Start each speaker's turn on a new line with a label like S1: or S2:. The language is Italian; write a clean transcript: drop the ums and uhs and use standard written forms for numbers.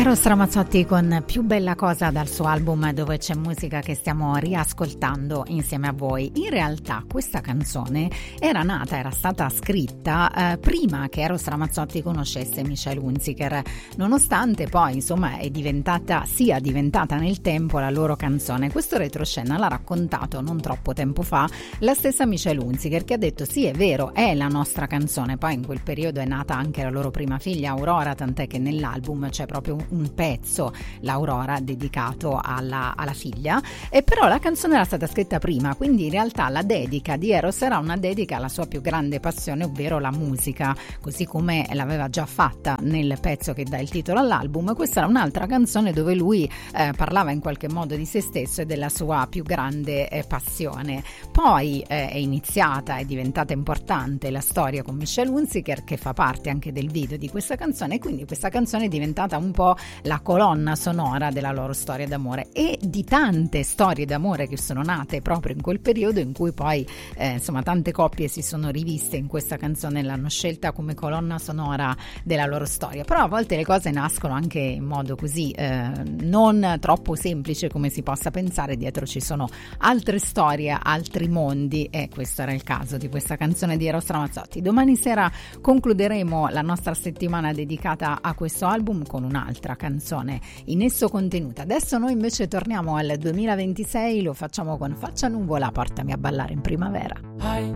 S1: Eros Ramazzotti con Più bella cosa dal suo album Dove c'è musica, che stiamo riascoltando insieme a voi. In realtà questa canzone era stata scritta prima che Eros Ramazzotti conoscesse Michelle Hunziker, nonostante poi insomma sia diventata nel tempo la loro canzone. Questo retroscena l'ha raccontato non troppo tempo fa la stessa Michelle Hunziker, che ha detto sì, è vero, è la nostra canzone. Poi in quel periodo è nata anche la loro prima figlia Aurora, tant'è che nell'album c'è proprio un pezzo, l'Aurora, dedicato alla figlia, e però la canzone era stata scritta prima, quindi in realtà la dedica di Eros era una dedica alla sua più grande passione, ovvero la musica, così come l'aveva già fatta nel pezzo che dà il titolo all'album. Questa era un'altra canzone dove lui parlava in qualche modo di se stesso e della sua più grande passione. Poi è diventata importante la storia con Michelle Hunziker, che fa parte anche del video di questa canzone, e quindi questa canzone è diventata un po' la colonna sonora della loro storia d'amore e di tante storie d'amore che sono nate proprio in quel periodo, in cui poi insomma tante coppie si sono riviste in questa canzone e l'hanno scelta come colonna sonora della loro storia. Però a volte le cose nascono anche in modo così non troppo semplice come si possa pensare, dietro ci sono altre storie, altri mondi, e questo era il caso di questa canzone di Eros Ramazzotti. Domani sera concluderemo la nostra settimana dedicata a questo album con un'altra canzone in esso contenuta. Adesso noi invece torniamo al 2026, lo facciamo con Faccia Nuvola, portami a ballare in primavera.
S2: Hai